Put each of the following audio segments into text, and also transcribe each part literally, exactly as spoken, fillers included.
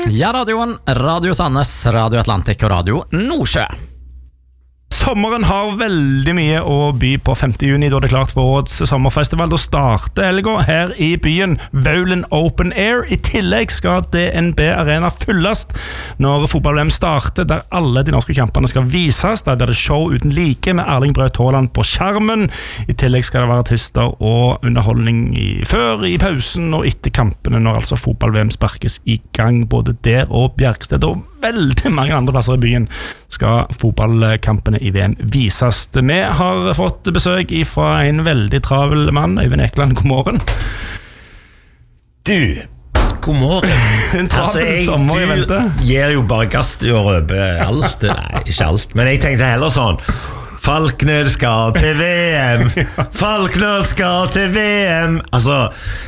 Ja, radioen, Radio Sandnes, Radio Atlantic og Radio Nordsjø. Sommeren har veldig mye å by på. Femte juni, da er det klart for årets sommerfestival. Da starter helga her i byen Vaulen Open Air. I tillegg skal D N B Arena fylles når fotball-V M starter, der alle de norske kampene skal vises. Der blir det show uten like med Erling Braut Haaland på skjermen. I tillegg skal det være artister og underholdning i, før, i pausen og etter kampene, når altså fotball-V M sparkes i gang. Både der og Bjerkstedt og veldig mange andre plasser i byen skal fotballkampene i V M vises. Vi har fått besøk fra en veldig travel mann, Øyvind Ekeland. God morgen. Du, god morgen. En travel altså, jeg, sommer i vente. Du gir jo bare gass til å røpe alt. Nei, ikke alt. Men jeg tenkte heller sånn: Falkner skal til V M! Falkner skal til V M! Altså,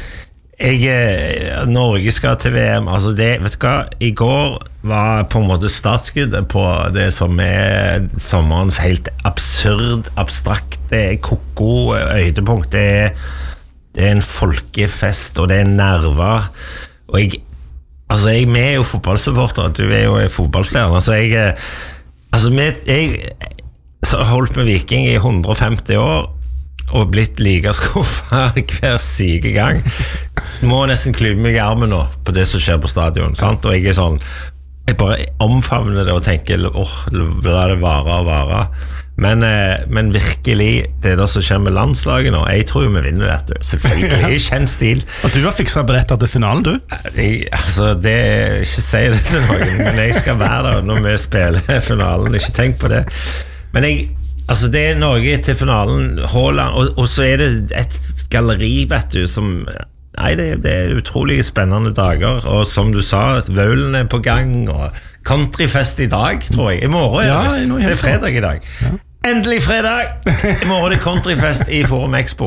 jeg, Norge skal til V M. Altså det, vet du hva? I går var på en måte startskuddet på det som er sommerens helt absurd, abstrakt, det er koko øydepunkt. Det er, det er en folkefest, og det er nerver. Og jeg, altså jeg, vi er jo fotballsupporter, du er jo fotballstjerne, så jeg, altså vi, jeg har holdt med Viking i hundre og femti år, og blitt like skuffet hver syke gang. Må nesten klype meg i armen nå på det som skjer på stadion, sant? Og jeg er sånn, jeg bare omfavner det og tenker, åh, la det vare og vare. Men, eh, men virkelig, det der som skjer med landslaget nå, jeg tror jo vi vinner dette, selvfølgelig, i kjent stil. Og du har fikset billetter til finalen, du? Jeg, altså, det er ikke si det til noen, men jeg skal være der når vi spiller finalen, ikke tenk på det. Men jeg, altså det er Norge til finalen, Haaland, og, og så er det et galleri, vet du, som... Nei, det, det er utrolig spennende dager, og som du sa, Vaulen er på gang, og countryfest i dag, tror jeg. I morgen er det vist. Ja, det er fredag i dag. Ja. Endelig fredag! I morgen er det countryfest i Forum Expo.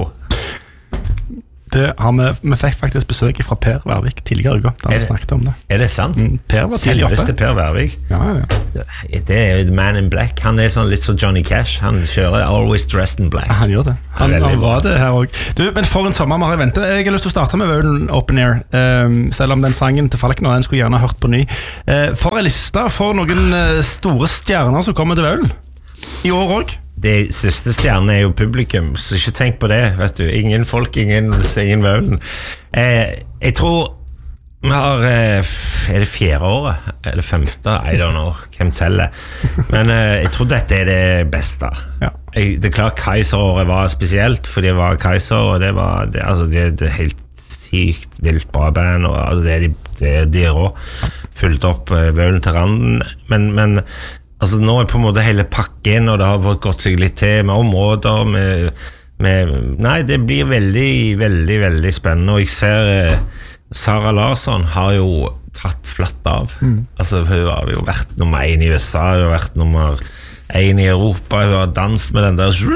Det har vi, vi fikk faktisk besøk fra Per Vervik tidligere i uka, da vi snakket om det. Er det sant? Mm, Per var tidlig oppe. Selveste Per Vervik. Ja, ja. Det er The Man in Black. Han er sånn litt som Johnny Cash. Han kjører Always Dressed in Black. Ja, han gjør det. Han, han var det her også. Du, men for en sommer vi har i vente. Jeg har lyst til å starte med Vaulen Open Air, um, selv om den sangen til Falkner, den skulle gjerne hørt på ny. Uh, for en liste for noen uh, store stjerner som kommer til Vaulen. I år også. Det siste stjernen er jo publikum, så ikke tenk på det, vet du. Ingen folk, ingen, ingen Vaulen. Eh, jeg tror vi har, eh, er det fjerde året? Er det femte? I don't know, hvem teller? Men eh, jeg tror dette er det beste. Ja. Jeg, det er klart Kaiser-året var spesielt, fordi det var Kaiser, og det var det, altså, det, det er helt sykt vilt bra band, og altså, det er de, det er de også. Fulgt opp eh, Vaulen til randen, men... men altså nå er på en måte hele pakken, og det har fått gått seg litt til med områder, med, med, nei, det blir veldig, veldig, veldig spennende, og jeg ser eh, Sara Larsson har jo tatt flatt av. Mm. Altså hun har jo vært nummer en i U S A, hun har vært nummer en i Europa, hun har danset med den der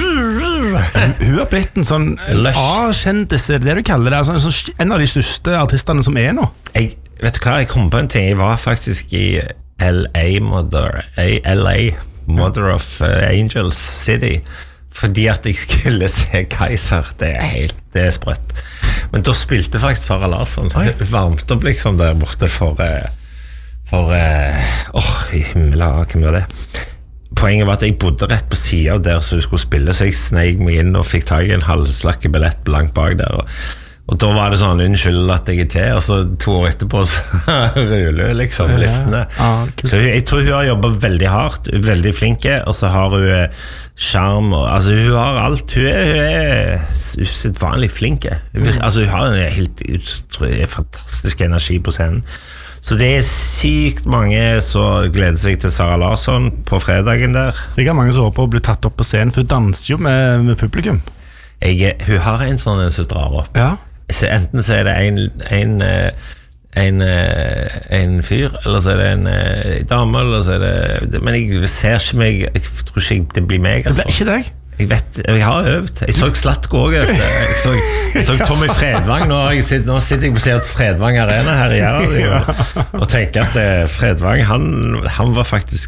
hun har blitt en sånn A-kjendis, det du kaller det, altså, en av de største artistene som er nå. Jeg, vet du hva, jeg kom på en ting, jeg var faktisk i L A Mother, L A Mother of uh, Angels City, fordi at jeg skulle se Kaiser. Det er helt, det er sprøtt. Men da spilte faktisk Sara Larsson varmt opp liksom der borte for uh, for uh, åh, i himmelen, hvem var det? Poenget var at jeg bodde rett på siden av der så hun skulle spille, så jeg sneik meg inn og fikk tag i en halvslakke billett langt bak der, og Og da var det sånn, unnskyld at jeg er til, og så to år etterpå så ruller liksom listene. Ja, ja. Ah, så jeg tror hun har jobbet veldig hardt, veldig flinke, og så har hun charm, og, altså hun har alt, hun er, hun er usedvanlig flinke. Hun, altså hun har en helt utrolig fantastisk energi på scenen. Så det er sykt mange som gleder seg til Sara Larsson på fredagen der. Sikkert mange som håper å bli tatt opp på scenen, for hun danser jo med, med publikum. Jeg, hun har en sånn som drar opp. Ja. Så enten så er det en, en, en, en fyr, eller så er det en dame, eller så er det... Men jeg ser ikke meg, jeg tror ikke det blir meg, altså. Det blir ikke deg? Jeg vet, jeg har øvd. Jeg så Slatko også øvd. Jeg så, jeg så Tommy Fredvang, nå, jeg sitter, nå sitter jeg på siden til Fredvang Arena her i Gjerde, og, og tenker at Fredvang, han, han var faktisk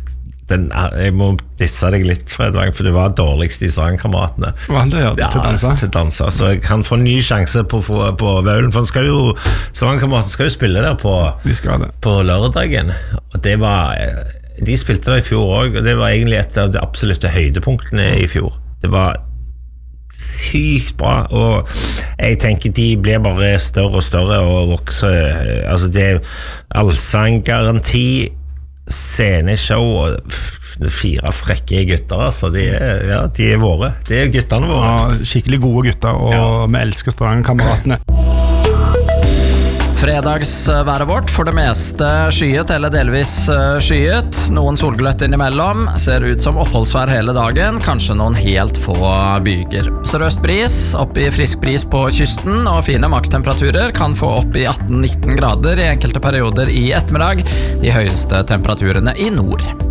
den, jeg må disse deg litt, Fredvang, for det var dårligst i Strandkameratene. Hva han det gjør? Ja, til dansa? til dansa. Så han får en ny sjanse på, på, på Vaulen, for han skal jo, Strandkameratene skal jo spille der på, De skal det. på lørdagen. Og det var, de spilte der i fjor også, og det var egentlig et av de absolutte høydepunktene i fjor. Det var sykt bra, og jeg tenker de blir bare større og større og vokser. Altså det er allsanggaranti, sceneshow og fire frekke gutter, altså de er, ja, de er våre. Det er gutterne våre. Ja, skikkelig gode gutter, og Ja. vi elsker Strandkameratene. Fredagsværet vårt for det meste skyet eller delvis eh, skyet. Noen solgløtt innimellom. Ser ut som oppholdsvær hele dagen. Kanskje noen helt få byger. Sørøst bris, opp i frisk bris på kysten, og fine makstemperaturer kan få opp i atten nitten grader i enkelte perioder i ettermiddag. De høyeste temperaturene i nord.